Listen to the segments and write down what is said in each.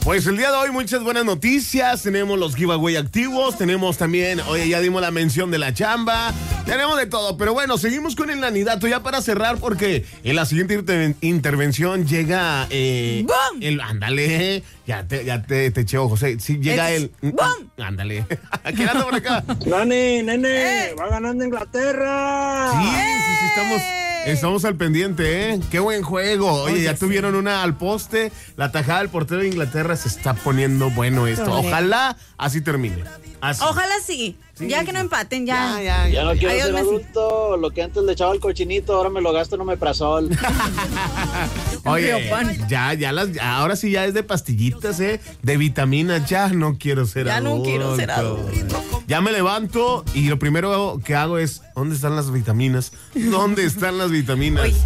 Pues el día de hoy muchas buenas noticias, tenemos los giveaway activos, tenemos también, oye, ya dimos la mención de la chamba, tenemos de todo, pero bueno, seguimos con el Nanidato ya para cerrar porque en la siguiente intervención llega ¡Bum! Ándale, ya te echeo, José, sí, llega el... ¡Bum! Ándale, ¿quién anda por acá? Nene, va ganando Inglaterra. Sí, estamos al pendiente, ¿eh? Qué buen juego. Oye, ya tuvieron una al poste. La tajada del portero de Inglaterra se está poniendo bueno esto. Correcto. Ojalá así termine. Así. Ojalá sí. Ya que no empaten, ya. Ya no quiero Adiós, ser Messi. adulto. Lo que antes le echaba el cochinito, ahora me lo gasto en omeprazol. Oye, Riopan. ahora sí ya es de pastillitas, de vitaminas. Ya no quiero ser Ya no adulto. quiero ser adulto. Ya me levanto y lo primero que hago es, ¿dónde están las vitaminas? ¿Dónde están las vitaminas? Oye.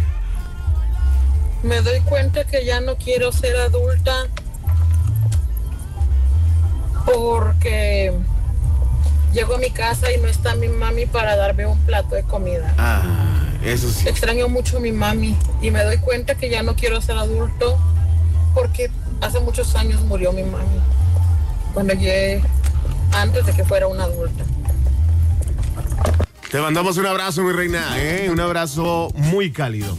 Me doy cuenta que ya no quiero ser adulta porque llego a mi casa y no está mi mami para darme un plato de comida. Eso sí. Extraño mucho a mi mami y me doy cuenta que ya no quiero ser adulto porque hace muchos años murió mi mami, cuando llegué antes de que fuera una adulta. Te mandamos un abrazo, mi reina, un abrazo muy cálido.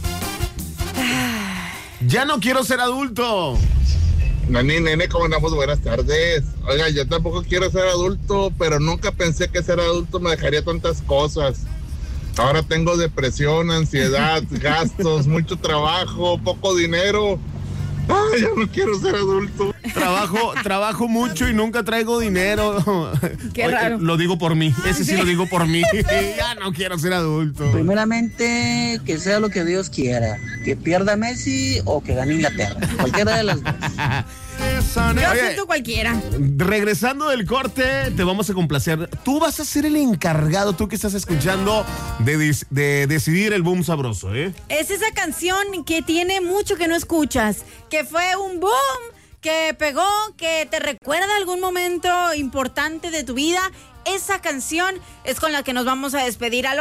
Ya no quiero ser adulto. Nene, ¿cómo andamos? Buenas tardes. Oiga, yo tampoco quiero ser adulto, pero nunca pensé que ser adulto me dejaría tantas cosas. Ahora tengo depresión, ansiedad, gastos, mucho trabajo, poco dinero. Ay, ya no quiero ser adulto. Trabajo mucho y nunca traigo dinero. Qué Oye, raro. Lo digo por mí. Ese sí lo digo por mí. Ya no quiero ser adulto. Primeramente, que sea lo que Dios quiera. Que pierda Messi o que gane Inglaterra. Cualquiera de las dos. Yo Oye, siento cualquiera. regresando del corte, te vamos a complacer. Tú vas a ser el encargado, tú que estás escuchando, de decidir el boom sabroso, ¿eh? Es esa canción que tiene mucho que no escuchas, que fue un boom, que pegó, que te recuerda algún momento importante de tu vida. Esa canción es con la que nos vamos a despedir al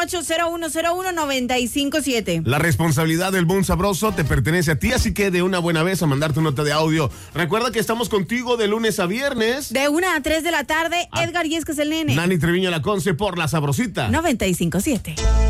818-0101-957. La responsabilidad del boom sabroso te pertenece a ti, así que de una buena vez a mandar tu nota de audio. Recuerda que estamos contigo de lunes a viernes. De 1 a 3 de la tarde, Edgar Yescas el nene. Nani Treviño La Conce por La Sabrosita. 957.